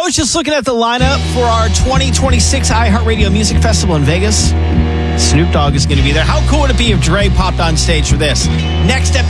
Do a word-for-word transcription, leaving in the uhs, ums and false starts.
was just looking at the lineup for our twenty twenty-six iHeartRadio Music Festival in Vegas. Snoop Dogg is going to be there. How cool would it be if Dre popped on stage for this? Next episode.